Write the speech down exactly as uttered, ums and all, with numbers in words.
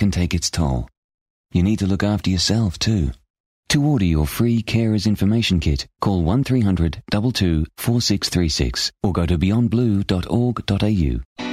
can take its toll. You need to look after yourself too. To order your free Carers Information Kit, call one three hundred, two two, four six three six or go to beyond blue dot org dot a u.